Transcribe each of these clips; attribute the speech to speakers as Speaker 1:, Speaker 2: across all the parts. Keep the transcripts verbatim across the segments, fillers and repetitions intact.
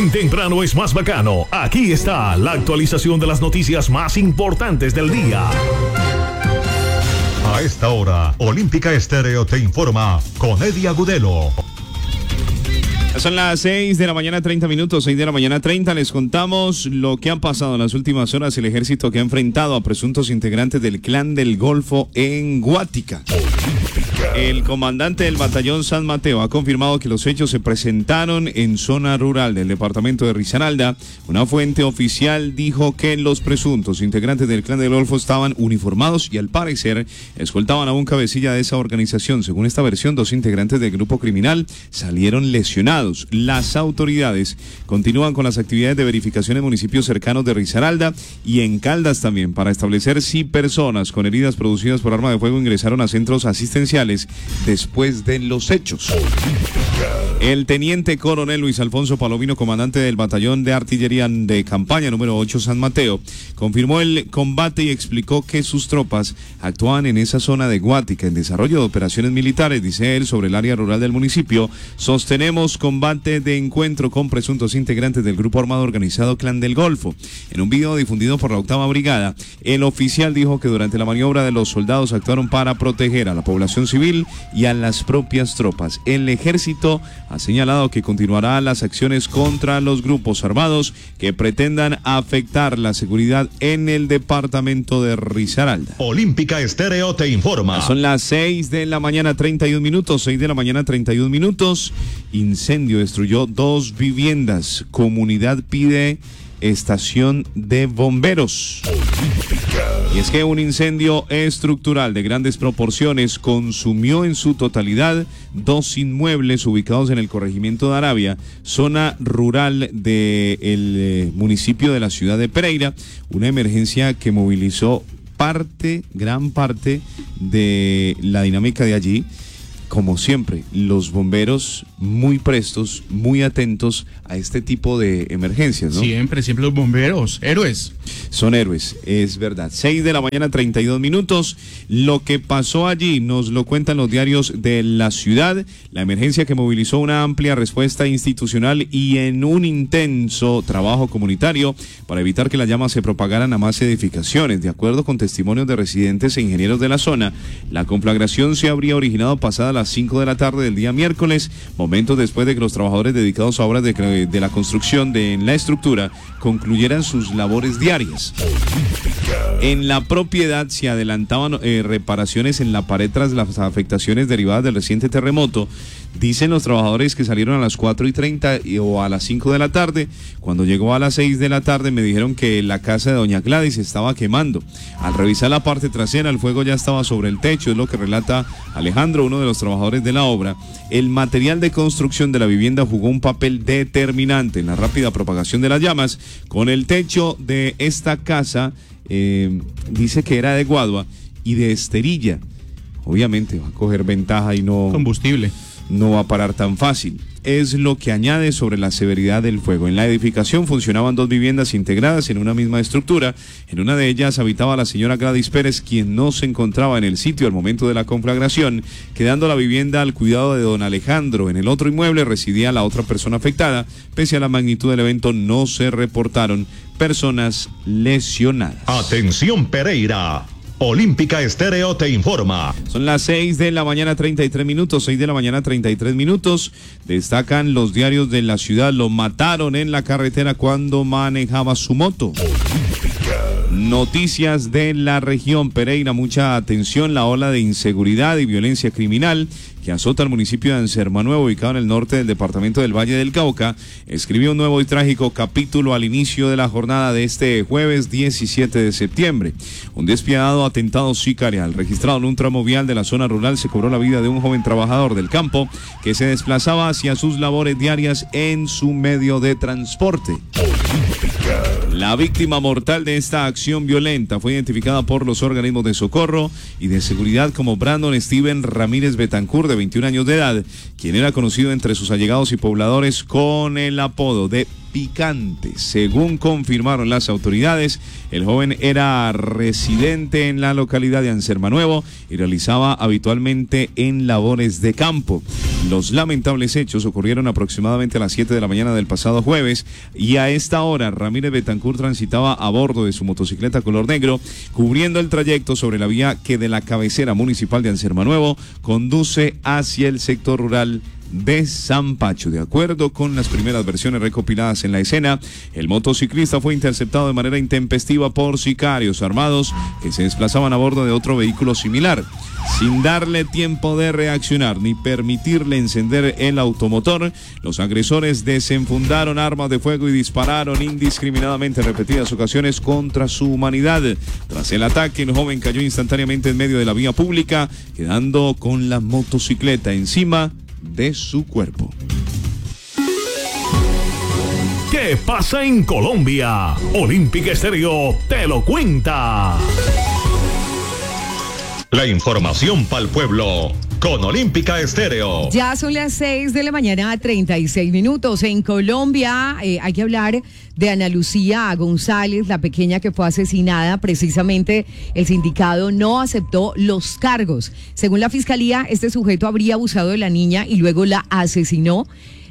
Speaker 1: Bien temprano es más bacano. Aquí está la actualización de las noticias más importantes del día.
Speaker 2: A esta hora, Olímpica Estéreo te informa con Eddie Agudelo.
Speaker 3: Son las seis de la mañana, treinta minutos, seis de la mañana, treinta. Les contamos lo que ha pasado en las últimas horas. El ejército que ha enfrentado a presuntos integrantes del Clan del Golfo en Guática. El comandante del batallón San Mateo ha confirmado que los hechos se presentaron en zona rural del departamento de Risaralda. Una fuente oficial dijo que los presuntos integrantes del Clan del Golfo estaban uniformados y al parecer escoltaban a un cabecilla de esa organización. Según esta versión, dos integrantes del grupo criminal salieron lesionados. Las autoridades continúan con las actividades de verificación en municipios cercanos de Risaralda y en Caldas también para establecer si personas con heridas producidas por arma de fuego ingresaron a centros asistenciales después de los hechos. El teniente coronel Luis Alfonso Palomino, comandante del batallón de artillería de campaña número ocho San Mateo, confirmó el combate y explicó que sus tropas actuaban en esa zona de Guática en desarrollo de operaciones militares. Dice él, sobre el área rural del municipio, sostenemos combate de encuentro con presuntos integrantes del grupo armado organizado Clan del Golfo. En un video difundido por la octava brigada, el oficial dijo que durante la maniobra de los soldados actuaron para proteger a la población civil y a las propias tropas. El ejército ha señalado que continuará las acciones contra los grupos armados que pretendan afectar la seguridad en el departamento de Risaralda.
Speaker 2: Olímpica Estéreo te informa.
Speaker 3: Son las seis de la mañana, treinta y un minutos, seis de la mañana, treinta y un minutos. Incendio destruyó dos viviendas. Comunidad pide estación de bomberos. Y es que un incendio estructural de grandes proporciones consumió en su totalidad dos inmuebles ubicados en el corregimiento de Arabia, zona rural del eh, municipio de la ciudad de Pereira. Una emergencia que movilizó parte, gran parte de la dinámica de allí. Como siempre, los bomberos muy prestos, muy atentos a este tipo de emergencias, ¿no?
Speaker 4: Siempre, siempre los bomberos, héroes.
Speaker 3: Son héroes, es verdad. seis de la mañana, treinta y dos minutos. Lo que pasó allí nos lo cuentan los diarios de la ciudad. La emergencia que movilizó una amplia respuesta institucional y en un intenso trabajo comunitario para evitar que las llamas se propagaran a más edificaciones. De acuerdo con testimonios de residentes e ingenieros de la zona, la conflagración se habría originado pasada las cinco de la tarde del día miércoles, momentos después de que los trabajadores dedicados a obras de, de la construcción de en la estructura concluyeran sus labores diarias. En la propiedad se adelantaban eh, reparaciones en la pared tras las afectaciones derivadas del reciente terremoto. Dicen los trabajadores que salieron a las cuatro y treinta o a las cinco de la tarde. Cuando llegó a las seis de la tarde me dijeron que la casa de doña Gladys estaba quemando. Al revisar la parte trasera, el fuego ya estaba sobre el techo, es lo que relata Alejandro, uno de los trabajadores de la obra. El material de construcción de la vivienda jugó un papel determinante en la rápida propagación de las llamas. Con el techo de esta casa, eh, dice que era de guadua y de esterilla. Obviamente va a coger ventaja y no...
Speaker 4: Combustible.
Speaker 3: No va a parar tan fácil. Es lo que añade sobre la severidad del fuego. En la edificación funcionaban dos viviendas integradas en una misma estructura. En una de ellas habitaba la señora Gladys Pérez, quien no se encontraba en el sitio al momento de la conflagración, quedando la vivienda al cuidado de don Alejandro. En el otro inmueble residía la otra persona afectada. Pese a la magnitud del evento, no se reportaron personas lesionadas.
Speaker 2: Atención Pereira. Olímpica Estéreo te informa.
Speaker 3: Son las seis de la mañana, treinta y tres minutos, seis de la mañana, treinta y tres minutos. Destacan los diarios de la ciudad. Lo mataron en la carretera cuando manejaba su moto. Noticias de la región Pereira, mucha atención, la ola de inseguridad y violencia criminal que azota al municipio de Anserma-Nuevo, ubicado en el norte del departamento del Valle del Cauca, escribió un nuevo y trágico capítulo al inicio de la jornada de este jueves diecisiete de septiembre. Un despiadado atentado sicarial registrado en un tramo vial de la zona rural se cobró la vida de un joven trabajador del campo que se desplazaba hacia sus labores diarias en su medio de transporte. La víctima mortal de esta acción violenta fue identificada por los organismos de socorro y de seguridad como Brandon Steven Ramírez Betancourt, de veintiún años de edad, quien era conocido entre sus allegados y pobladores con el apodo de picante. Según confirmaron las autoridades, el joven era residente en la localidad de Anserma-Nuevo y realizaba habitualmente en labores de campo. Los lamentables hechos ocurrieron aproximadamente a las siete de la mañana del pasado jueves y a esta hora Ramírez Betancourt transitaba a bordo de su motocicleta color negro, cubriendo el trayecto sobre la vía que de la cabecera municipal de Anserma-Nuevo conduce hacia el sector rural de San Pacho. De acuerdo con las primeras versiones recopiladas en la escena, el motociclista fue interceptado de manera intempestiva por sicarios armados que se desplazaban a bordo de otro vehículo similar. Sin darle tiempo de reaccionar ni permitirle encender el automotor, los agresores desenfundaron armas de fuego y dispararon indiscriminadamente en repetidas ocasiones contra su humanidad. Tras el ataque, el joven cayó instantáneamente en medio de la vía pública, quedando con la motocicleta encima de su cuerpo.
Speaker 1: ¿Qué pasa en Colombia? Olímpica Estéreo te lo cuenta.
Speaker 2: La información para el pueblo con Olímpica Estéreo.
Speaker 5: Ya son las seis de la mañana, treinta y seis minutos. En Colombia eh, hay que hablar de Ana Lucía González, la pequeña que fue asesinada. Precisamente el sindicato no aceptó los cargos. Según la fiscalía, este sujeto habría abusado de la niña y luego la asesinó.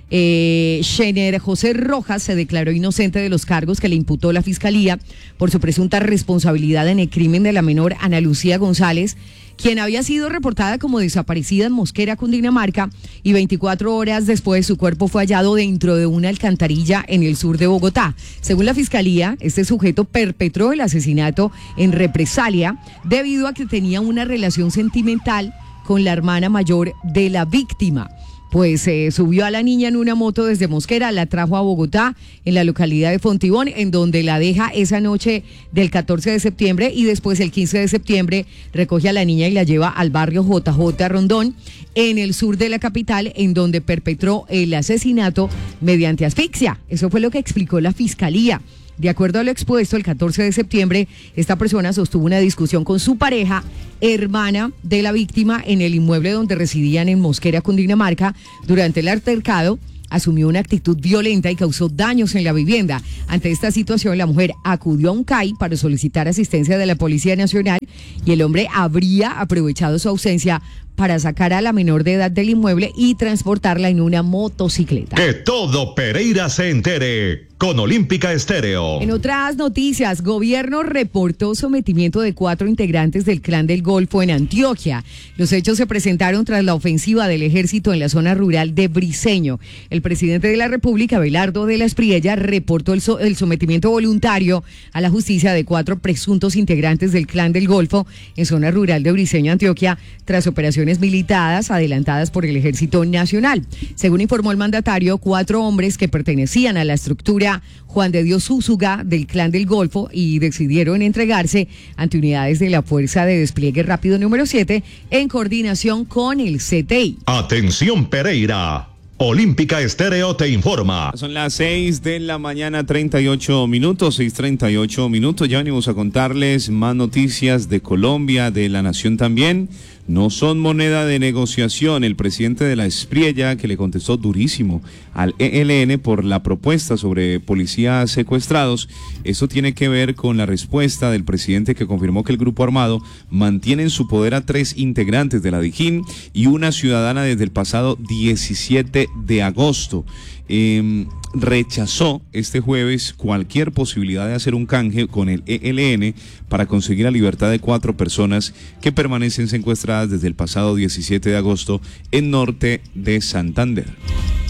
Speaker 5: Eh, Schener José Rojas se declaró inocente de los cargos que le imputó la fiscalía por su presunta responsabilidad en el crimen de la menor Ana Lucía González, quien había sido reportada como desaparecida en Mosquera, Cundinamarca, y veinticuatro horas después su cuerpo fue hallado dentro de una alcantarilla en el sur de Bogotá. Según la fiscalía, este sujeto perpetró el asesinato en represalia debido a que tenía una relación sentimental con la hermana mayor de la víctima. Pues eh, subió a la niña en una moto desde Mosquera, la trajo a Bogotá, en la localidad de Fontibón, en donde la deja esa noche del catorce de septiembre, y después el quince de septiembre recoge a la niña y la lleva al barrio J J Rondón, en el sur de la capital, en donde perpetró el asesinato mediante asfixia. Eso fue lo que explicó la fiscalía. De acuerdo a lo expuesto, el catorce de septiembre, esta persona sostuvo una discusión con su pareja, hermana de la víctima, en el inmueble donde residían en Mosquera, Cundinamarca. Durante el altercado, asumió una actitud violenta y causó daños en la vivienda. Ante esta situación, la mujer acudió a un C A I para solicitar asistencia de la Policía Nacional y el hombre habría aprovechado su ausencia para sacar a la menor de edad del inmueble y transportarla en una motocicleta.
Speaker 2: Que todo Pereira se entere con Olímpica Estéreo.
Speaker 5: En otras noticias, gobierno reportó sometimiento de cuatro integrantes del Clan del Golfo en Antioquia. Los hechos se presentaron tras la ofensiva del ejército en la zona rural de Briceño. El presidente de la República, Abelardo de la Espriella, reportó el, so- el sometimiento voluntario a la justicia de cuatro presuntos integrantes del Clan del Golfo en zona rural de Briceño, Antioquia, tras operaciones militadas adelantadas por el Ejército Nacional. Según informó el mandatario, cuatro hombres que pertenecían a la estructura Juan de Dios Úsuga del Clan del Golfo y decidieron entregarse ante unidades de la Fuerza de Despliegue Rápido número siete en coordinación con el C T I.
Speaker 2: Atención Pereira. Olímpica Estéreo te informa.
Speaker 3: Son las seis de la mañana, treinta y ocho minutos, seis treinta y ocho minutos. Ya venimos a contarles más noticias de Colombia, de la nación también. No son moneda de negociación. El presidente de la Espriella, que le contestó durísimo al E L N por la propuesta sobre policías secuestrados. Eso tiene que ver con la respuesta del presidente, que confirmó que el grupo armado mantiene en su poder a tres integrantes de la Dijín y una ciudadana desde el pasado diecisiete de agosto. Eh, rechazó este jueves cualquier posibilidad de hacer un canje con el E L N para conseguir la libertad de cuatro personas que permanecen secuestradas desde el pasado diecisiete de agosto en norte de Santander.